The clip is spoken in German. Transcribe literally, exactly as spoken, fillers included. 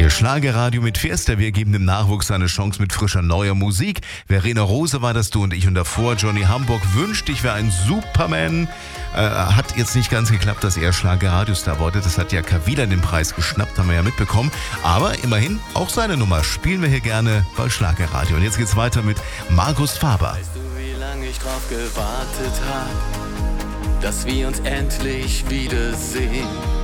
Ihr Schlagerradio mit Fiesta. Wir geben dem Nachwuchs eine Chance mit frischer neuer Musik. Verena Rose war das du und ich. Und davor Johnny Hamburg wünscht, ich wäre ein Superman. Äh, hat jetzt nicht ganz geklappt, dass er Schlagerradiostar wurde. Das hat ja Kavila den Preis geschnappt, haben wir ja mitbekommen. Aber immerhin, auch seine Nummer spielen wir hier gerne bei Schlagerradio. Und jetzt geht's weiter mit Markus Faber. Weißt du, wie lange ich drauf gewartet hab, dass wir uns endlich wiedersehen?